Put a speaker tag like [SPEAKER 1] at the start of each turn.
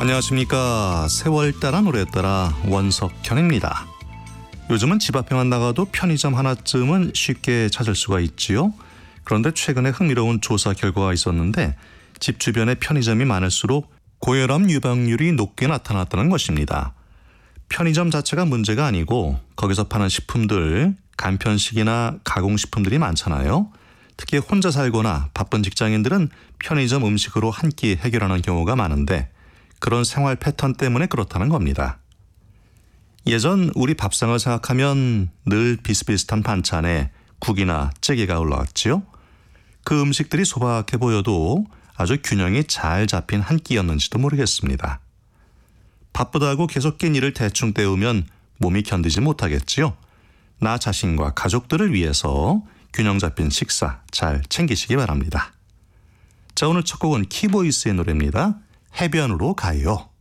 [SPEAKER 1] 안녕하십니까. 세월 따라 노래 따라 원석현입니다. 요즘은 집 앞에만 나가도 편의점 하나쯤은 쉽게 찾을 수가 있지요. 그런데 최근에 흥미로운 조사 결과가 있었는데 집 주변에 편의점이 많을수록 고혈압 유방률이 높게 나타났다는 것입니다. 편의점 자체가 문제가 아니고 거기서 파는 식품들, 간편식이나 가공식품들이 많잖아요. 특히 혼자 살거나 바쁜 직장인들은 편의점 음식으로 한 끼 해결하는 경우가 많은데 그런 생활 패턴 때문에 그렇다는 겁니다. 예전 우리 밥상을 생각하면 늘 비슷비슷한 반찬에 국이나 찌개가 올라왔지요. 그 음식들이 소박해 보여도 아주 균형이 잘 잡힌 한 끼였는지도 모르겠습니다. 바쁘다고 계속 끼니를 대충 때우면 몸이 견디지 못하겠지요. 나 자신과 가족들을 위해서 균형 잡힌 식사 잘 챙기시기 바랍니다. 자, 오늘 첫 곡은 키보이스의 노래입니다. 해변으로 가요.